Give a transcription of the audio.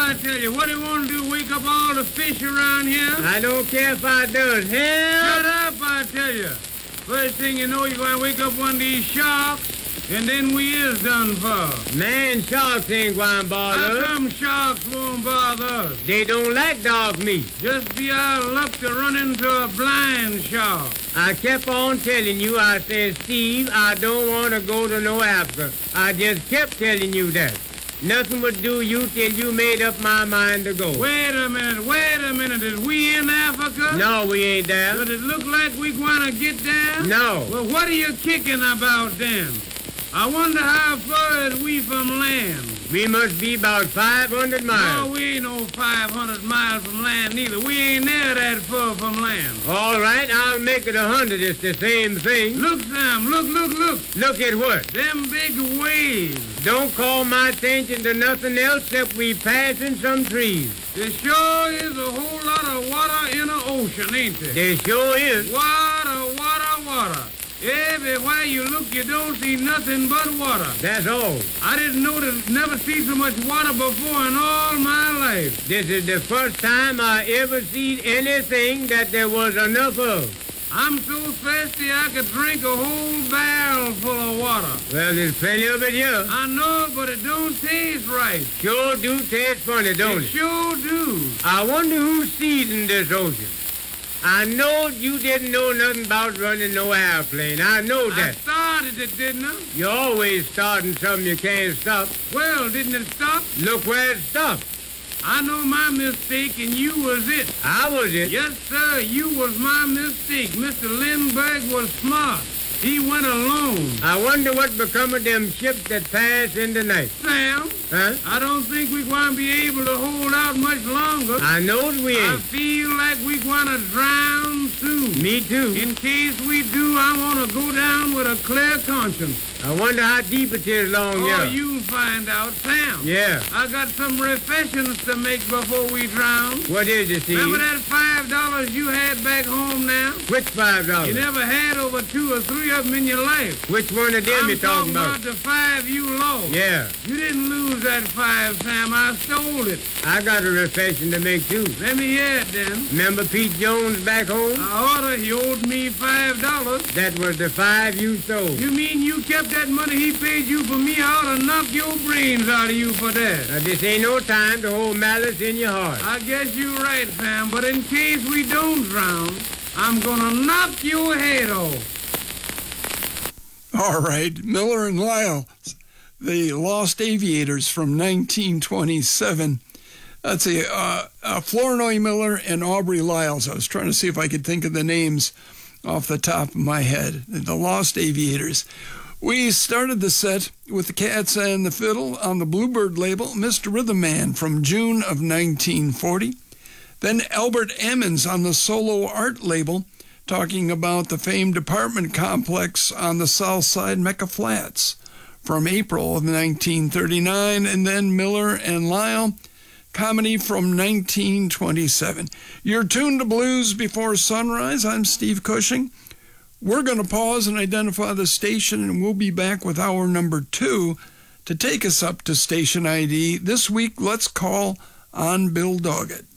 I tell you, what do you want to do, wake up all the fish around here? I don't care if I does. Help! Shut up, I tell you. First thing you know, you're going to wake up one of these sharks, and then we is done for. Man, sharks ain't going to bother How us. come sharks won't bother us? They don't like dog meat. Just be our luck to run into a blind shark. I kept on telling you, I said, Steve, I don't want to go to no Africa. I just kept telling you that. Nothing would do you till you made up my mind to go. Wait a minute. Is we in Africa? No, we ain't there. Does it look like we going to get there? No. Well, what are you kicking about then? I wonder how far is we from land? We must be about 500 miles. No, we ain't no 500 miles from land neither. We ain't near that far from land. All right, I'll make it 100. It's the same thing. Look, Sam, look. Look at what? Them big waves. Don't call my attention to nothing else except we passing some trees. There sure is a whole lot of water in the ocean, ain't there? There sure is. Water. Everywhere you look, you don't see nothing but water. That's all. I didn't never see so much water before in all my life. This is the first time I ever seen anything that there was enough of. I'm so thirsty I could drink a whole barrel full of water. Well, there's plenty of it here. I know, but it don't taste right. Sure do taste funny, don't it? Sure do. I wonder who seasoned this ocean. I know you didn't know nothing about running no airplane. I know that. I started it, didn't I? You're always starting something you can't stop. Well, didn't it stop? Look where it stopped. I know my mistake, and you was it. I was it. Yes, sir, you was my mistake. Mr. Lindbergh was smart. He went alone. I wonder what become of them ships that pass in the night. Sam, Huh? I don't think we're going to be able to hold out much longer. I know we I ain't. feel like we're going to drown soon. Me too. In case we do, I want to go down with a clear conscience. I wonder how deep it is long Oh, here. you can find out. Sam, Yeah. I got some refreshments to make before we drown. What is it, Steve? Remember that $5 you had back home now? Which $5? You never had over 2 or 3 of them in your life. Which one of them I'm you talking about? the 5 you lost. Yeah. You didn't lose that 5, Sam. I stole it. I got a reflection to make, too. Let me hear it then. Remember Pete Jones back home? I order. He owed me $5. That was the 5 you stole. You mean you kept that money he paid you for me? I ought to knock your brains out of you for that. Now, this ain't no time to hold malice in your heart. I guess you're right, Sam. But in case we don't drown, I'm gonna knock your head off. All right, Miller and Lyle, the Lost Aviators from 1927. Let's see, Flournoy Miller and Aubrey Lyles. I was trying to see if I could think of the names off the top of my head. The Lost Aviators. We started the set with the Cats and the Fiddle on the Bluebird label, Mr. Rhythm Man from June of 1940. Then Albert Ammons on the Solo Art label, talking about the famed apartment complex on the south side, Mecca Flats, from April of 1939. And then Miller and Lyle, comedy from 1927. You're tuned to Blues Before Sunrise. I'm Steve Cushing. We're going to pause and identify the station, and we'll be back with hour number 2 to take us up to station ID. This week, let's call on Bill Doggett.